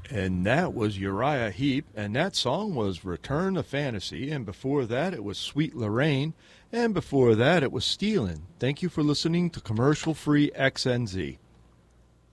And that was Uriah Heep, and that song was Return to Fantasy, and before that it was Sweet Lorraine, and before that it was Stealin'. Thank you for listening to Commercial Free XNZ.